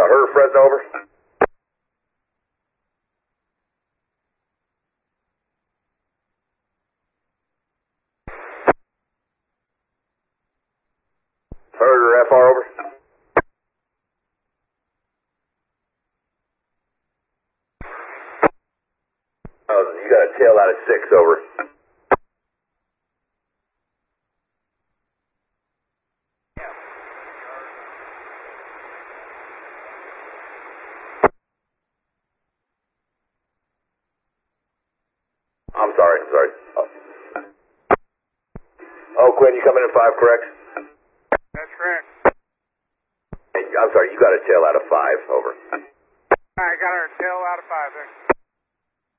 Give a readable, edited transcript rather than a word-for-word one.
Her Fresno, over. Herder FR, over. Oh, you got a tail out of 6, over. I'm sorry. Oh, Quinn, you coming in 5, correct? That's correct. Hey, I'm sorry, you got a tail out of 5, over. I got our tail out of 5 there.